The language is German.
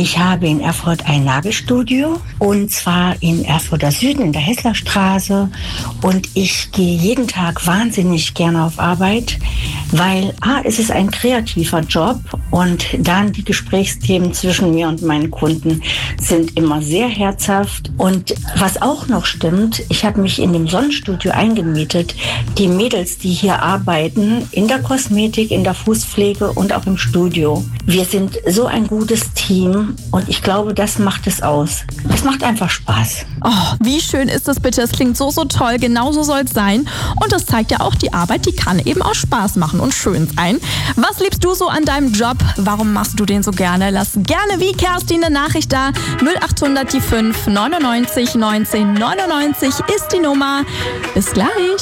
Ich habe in Erfurt ein Nagelstudio und zwar in Erfurter Süden in der Hesslerstraße und ich gehe jeden Tag wahnsinnig gerne auf Arbeit, weil es ist ein kreativer Job und dann die Gesprächsthemen zwischen mir und meinen Kunden sind immer sehr herzhaft und was auch noch stimmt, ich habe mich in dem Sonnenstudio eingemietet. Die Mädels, die hier arbeiten, in der Kosmetik, in der Fußpflege und auch im Studio. Wir sind so ein gutes Team und ich glaube, das macht es aus. Es macht einfach Spaß. Oh, wie schön ist das bitte? Es klingt so toll. Genauso soll es sein. Und das zeigt ja auch, die Arbeit, die kann eben auch Spaß machen und schön sein. Was liebst du so an deinem Job? Warum machst du den so gerne? Lass gerne wie Kerstin eine Nachricht da. 0800 die 5 99 19 99 ist die Nummer. Bis gleich.